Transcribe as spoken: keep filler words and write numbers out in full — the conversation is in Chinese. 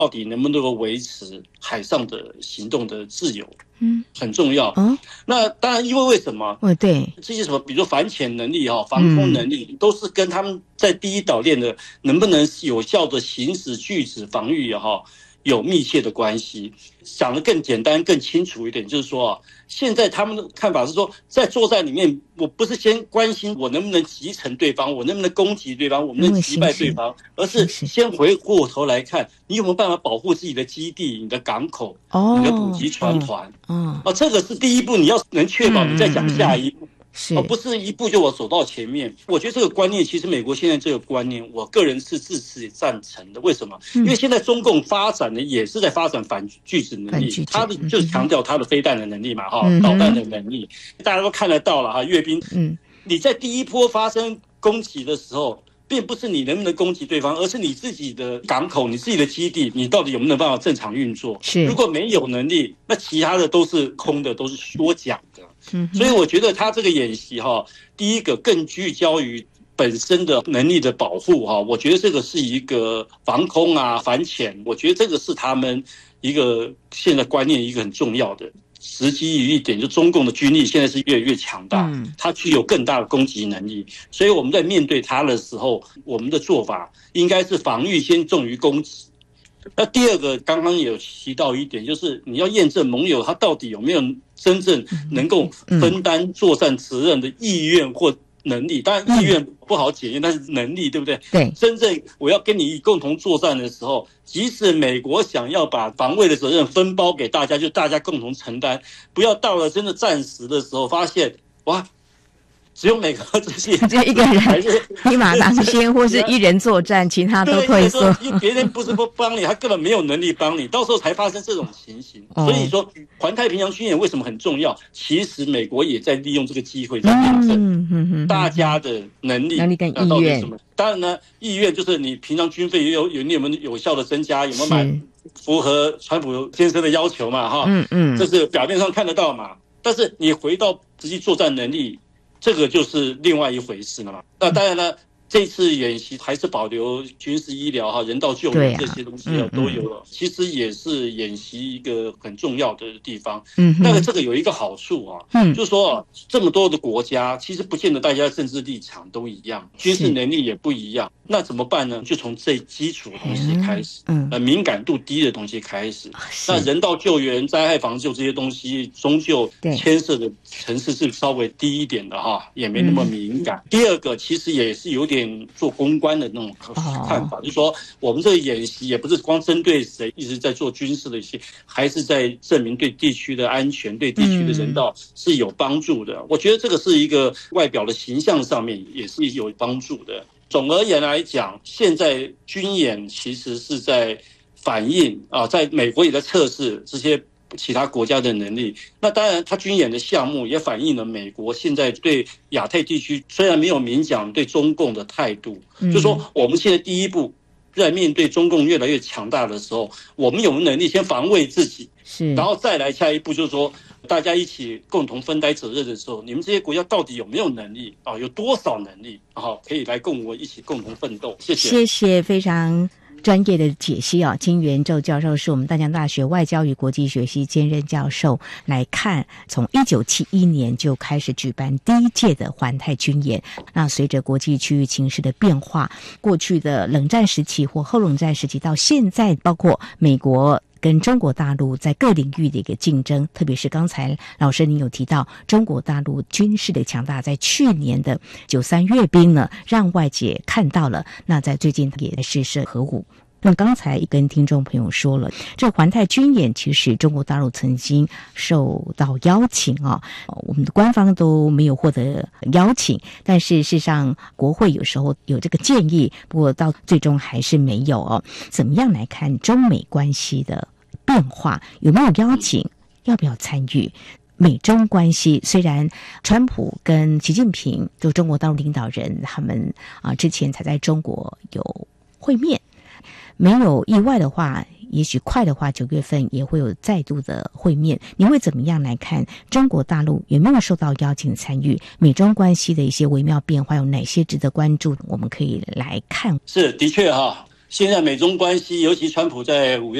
到底能不能够维持海上的行动的自由， 嗯， 很重要。 哦， 那当然，因为为什么？ 哦，对， 这些什么，比如说反潜能力哈、防空能力，嗯、都是跟他们在第一岛链的能不能有效的行使拒止防御哈有密切的关系。讲得更简单、更清楚一点，就是说啊，现在他们的看法是说，在作战里面，我不是先关心我能不能击沉对方，我能不能攻击对方，我们能击败对方，而是先回过头来看，你有没有办法保护自己的基地、你的港口、 哦、 你的补给船团。 哦， 啊，这个是第一步，你要能确保，你再讲下一步。 嗯嗯嗯是， 而不是一步就我走到前面。我觉得这个观念，其实美国现在这个观念，我个人是支持赞成的。为什么？因为现在中共发展的也是在发展反拒止能力，他的就是强调他的飞弹的能力嘛，哈、嗯，导弹的能力，大家都看得到了哈。阅兵，嗯，你在第一波发生攻击的时候，并不是你能不能攻击对方，而是你自己的港口、你自己的基地，你到底有没有办法正常运作？ 是， 如果没有能力，那其他的都是空的，都是说讲的。嗯，所以我觉得他这个演习哈，第一个更聚焦于本身的能力的保护哈，我觉得这个是一个防空啊、反潜，我觉得这个是他们一个现在观念一个很重要的。实际于一点，就中共的军力现在是越来越强大，嗯，它具有更大的攻击能力，所以我们在面对它的时候，我们的做法应该是防御先重于攻击。那第二个，刚刚有提到一点，就是你要验证盟友他到底有没有真正能够分担作战责任的意愿或能力。当然，意愿不好检验，但是能力，对不对？ 对， 真正我要跟你共同作战的时候，即使美国想要把防卫的责任分包给大家，就大家共同承担，不要到了真的战时的时候，发现哇。只有美国这些就一个人一马当先，或是一人作战，其他都退缩。 别人不是不帮你，他根本没有能力帮你，到时候才发生这种情形。哦、所以说，环太平洋军演为什么很重要？其实美国也在利用这个机会在验证大家的能力、 能力跟意愿。 当然呢，意愿就是你平常军费有有你有没有有效的增加，有没有买符合川普先生的要求嘛？哈，嗯嗯，这是表面上看得到嘛。但是你回到实际作战能力。这个就是另外一回事了嘛。那当然了，这次演习还是保留军事医疗哈、人道救援这些东西啊都有了，其实也是演习一个很重要的地方。嗯，那个这个有一个好处啊，嗯，就是说这么多的国家，其实不见得大家政治立场都一样，军事能力也不一样。那怎么办呢？就从最基础的东西开始，嗯，呃，敏感度低的东西开始。那人道救援、灾害防救这些东西，终究牵涉的层次是稍微低一点的哈，也没那么敏感。嗯、第二个，其实也是有点做公关的那种看法，哦、就是说我们这个演习也不是光针对谁，一直在做军事的一些，还是在证明对地区的安全、对地区的人道是有帮助的。嗯、我觉得这个是一个外表的形象上面也是有帮助的。总而言来讲，现在军演其实是在反映啊，在美国也在测试这些其他国家的能力。那当然，它军演的项目也反映了美国现在对亚太地区虽然没有明讲对中共的态度，嗯、就是说我们现在第一步在面对中共越来越强大的时候，我们有没有能力先防卫自己，是，然后再来下一步就是说。大家一起共同分担责任的时候，你们这些国家到底有没有能力啊？有多少能力啊？可以来跟我一起共同奋斗。谢谢， 谢谢，非常专业的解析啊！金元宙教授是我们淡江大学外交与国际学系兼任教授。来看，从一九七一年就开始举办第一届的环太军演。那随着国际区域情势的变化，过去的冷战时期或后冷战时期到现在，包括美国跟中国大陆在各领域的一个竞争，特别是刚才老师您有提到中国大陆军事的强大，在去年的九三阅兵呢，让外界看到了。那在最近也试射核武。那刚才跟听众朋友说了，这环太军演其实中国大陆曾经受到邀请啊，我们的官方都没有获得邀请，但是事实上国会有时候有这个建议，不过到最终还是没有哦。怎么样来看中美关系的变化？有没有邀请？要不要参与？美中关系虽然川普跟习近平就中国大陆领导人他们啊之前才在中国有会面。没有意外的话，也许快的话，九月份也会有再度的会面。你会怎么样来看中国大陆有没有受到邀请参与美中关系的一些微妙变化？有哪些值得关注？我们可以来看。 是的确哈， 现在美中关系，尤其川普在五月